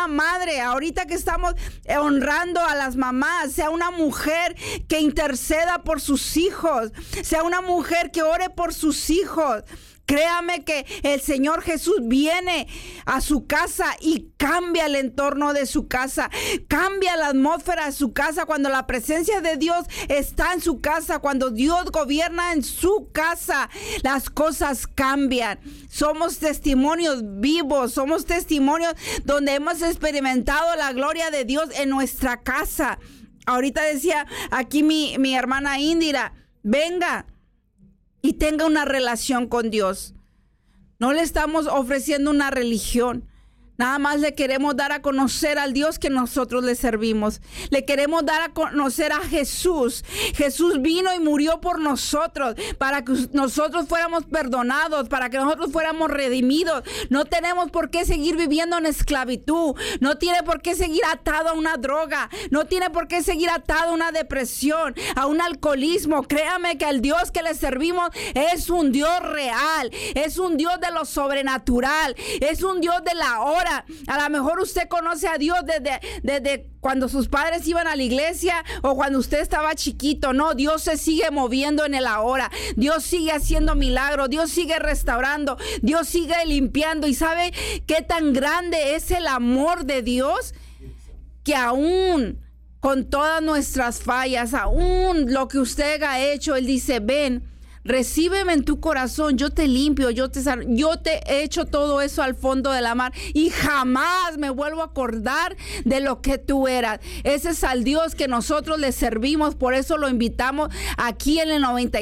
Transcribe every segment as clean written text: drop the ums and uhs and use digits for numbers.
una madre, ahorita que estamos honrando a las mamás, sea una mujer que interceda por sus hijos, sea una mujer que ore por sus hijos. Créame que el Señor Jesús viene a su casa y cambia el entorno de su casa, cambia la atmósfera de su casa. Cuando la presencia de Dios está en su casa, cuando Dios gobierna en su casa, las cosas cambian. Somos testimonios vivos, somos testimonios donde hemos experimentado la gloria de Dios en nuestra casa. Ahorita decía aquí mi hermana Indira, venga y tenga una relación con Dios. No le estamos ofreciendo una religión. Nada más le queremos dar a conocer al Dios que nosotros le servimos. Le queremos dar a conocer a Jesús. Jesús vino y murió por nosotros, para que nosotros fuéramos perdonados, para que nosotros fuéramos redimidos. No tenemos por qué seguir viviendo en esclavitud. No tiene por qué seguir atado a una droga. No tiene por qué seguir atado a una depresión, a un alcoholismo. Créame que el Dios que le servimos es un Dios real. Es un Dios de lo sobrenatural. Es un Dios de la hora. A lo mejor usted conoce a Dios desde cuando sus padres iban a la iglesia o cuando usted estaba chiquito. No, Dios se sigue moviendo en el ahora. Dios sigue haciendo milagros. Dios sigue restaurando. Dios sigue limpiando. ¿Y sabe qué tan grande es el amor de Dios? Que aún con todas nuestras fallas, aún lo que usted ha hecho, Él dice, ven, recíbeme en tu corazón, yo te limpio, yo te he hecho todo eso al fondo de la mar y jamás me vuelvo a acordar de lo que tú eras. Ese es al Dios que nosotros le servimos, por eso lo invitamos aquí en el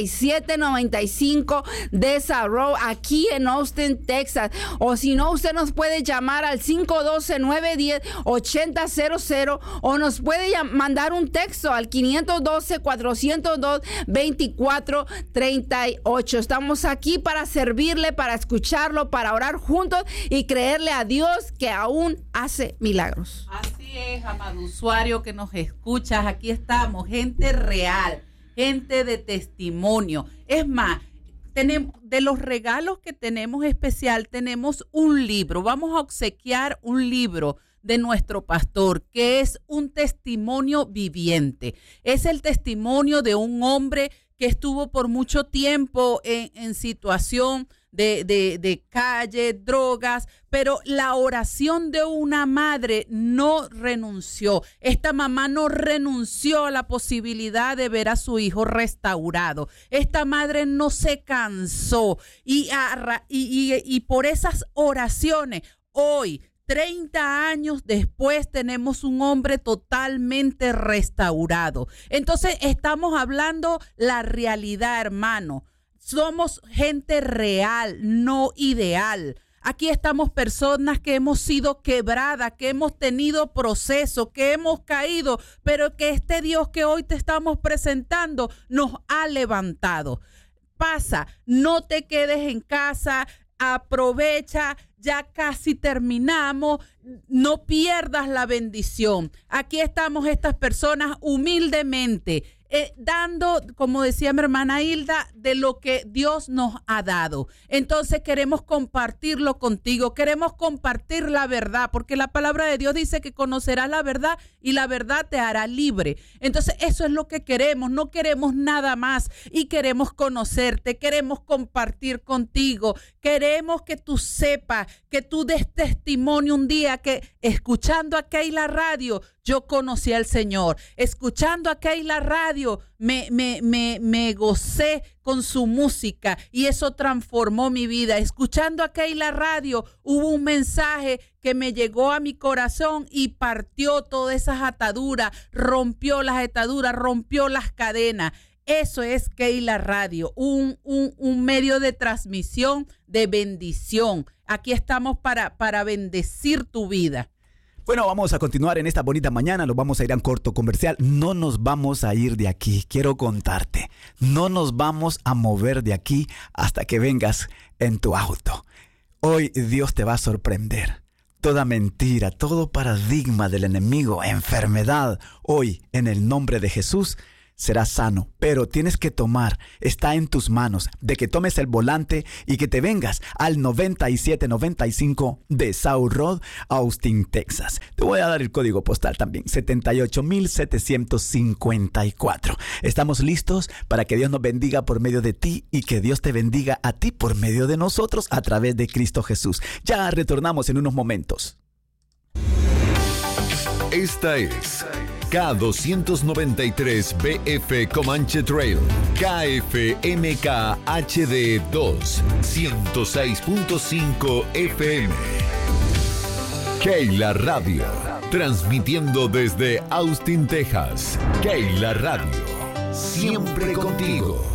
9795 de esa Road, aquí en Austin, Texas. O si no, usted nos puede llamar al 512-910-8000 o nos puede mandar un texto al 512-402-2430. Estamos aquí para servirle, para escucharlo, para orar juntos y creerle a Dios que aún hace milagros. Así es, amado usuario que nos escuchas, aquí estamos, gente real, gente de testimonio. Es más, de los regalos que tenemos especial, tenemos un libro. Vamos a obsequiar un libro de nuestro pastor, que es un testimonio viviente. Es el testimonio de un hombre que estuvo por mucho tiempo en situación de calle, drogas, pero la oración de una madre no renunció. Esta mamá no renunció a la posibilidad de ver a su hijo restaurado. Esta madre no se cansó y por esas oraciones, hoy, 30 años después, tenemos un hombre totalmente restaurado. Entonces estamos hablando la realidad, hermano. Somos gente real, no ideal. Aquí estamos personas que hemos sido quebradas, que hemos tenido proceso, que hemos caído, pero que este Dios que hoy te estamos presentando nos ha levantado. Pasa, no te quedes en casa, aprovecha, ya casi terminamos, no pierdas la bendición. Aquí estamos estas personas humildemente, dando, como decía mi hermana Hilda, de lo que Dios nos ha dado. Entonces queremos compartirlo contigo, queremos compartir la verdad, porque la palabra de Dios dice que conocerás la verdad y la verdad te hará libre. Entonces eso es lo que queremos, no queremos nada más y queremos conocerte, queremos compartir contigo, queremos que tú sepas, que tú des testimonio un día que escuchando a Keila Radio, yo conocí al Señor. Escuchando a Keila Radio, me gocé con su música y eso transformó mi vida. Escuchando a Keila Radio, hubo un mensaje que me llegó a mi corazón y partió todas esas ataduras, rompió las ataduras, rompió las cadenas. Eso es Keila Radio, un medio de transmisión de bendición. Aquí estamos para bendecir tu vida. Bueno, vamos a continuar en esta bonita mañana, nos vamos a ir a un corto comercial, no nos vamos a ir de aquí, quiero contarte, no nos vamos a mover de aquí hasta que vengas en tu auto. Hoy Dios te va a sorprender, toda mentira, todo paradigma del enemigo, enfermedad, hoy en el nombre de Jesús serás sano. Pero tienes que está en tus manos, de que tomes el volante y que te vengas al 9795 de South Road, Austin, Texas. Te voy a dar el código postal también, 78754. Estamos listos para que Dios nos bendiga por medio de ti y que Dios te bendiga a ti por medio de nosotros a través de Cristo Jesús. Ya retornamos en unos momentos. Esta es K293BF Comanche Trail, KFMK HD2, 106.5 FM. Keila Radio, transmitiendo desde Austin, Texas. Keila Radio, siempre contigo.